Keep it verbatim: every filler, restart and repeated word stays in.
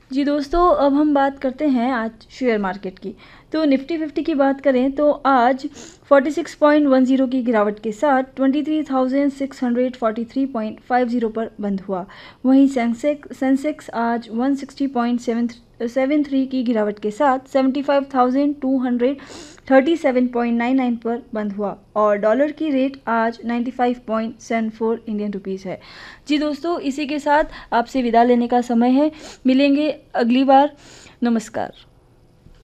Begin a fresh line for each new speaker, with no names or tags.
जी दोस्तों, अब हम बात करते हैं आज शेयर मार्केट की। तो निफ्टी फिफ्टी की बात करें तो आज छियालीस पॉइंट दस की गिरावट के साथ तेईस हज़ार छह सौ तैंतालीस पॉइंट पाँच पर बंद हुआ। वहीं सेंसेक्स सेंसेक्स आज एक सौ साठ पॉइंट सात तीन की गिरावट के साथ पचहत्तर हज़ार दो सौ सैंतीस पॉइंट निन्यानवे पर बंद हुआ और डॉलर की रेट आज पचानवे पॉइंट सात चार इंडियन रुपीस है। जी दोस्तों, इसी के साथ आपसे विदा लेने का समय है। मिलेंगे अगली बार। नमस्कार।